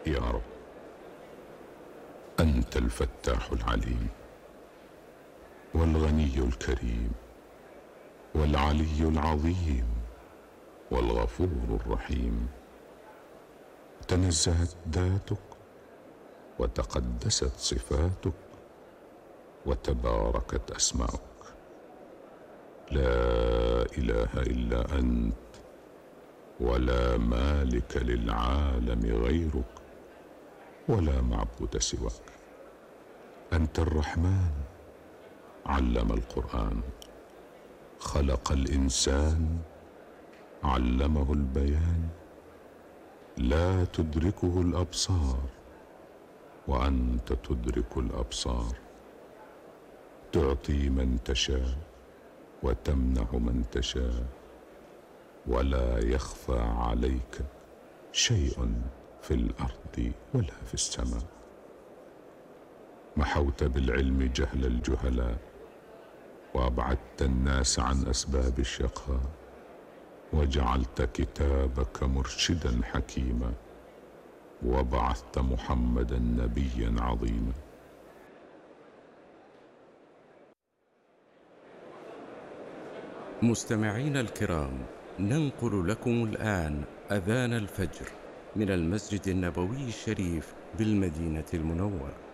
يا رب، أنت الفتاح العليم والغني الكريم والعلي العظيم والغفور الرحيم. تنزهت ذاتك وتقدست صفاتك وتباركت أسماؤك. لا إله إلا أنت، ولا مالك للعالم غيرك، ولا معبود سواك. أنت الرحمن علم القرآن، خلق الإنسان علمه البيان. لا تدركه الأبصار وأنت تدرك الأبصار. تعطي من تشاء وتمنع من تشاء، ولا يخفى عليك شيء في الأرض ولا في السماء. محوت بالعلم جهل الجهلاء، وأبعدت الناس عن أسباب الشقاء، وجعلت كتابك مرشدا حكيما، وبعثت محمدا نبيا عظيما. مستمعين الكرام، ننقل لكم الآن أذان الفجر من المسجد النبوي الشريف بالمدينة المنورة.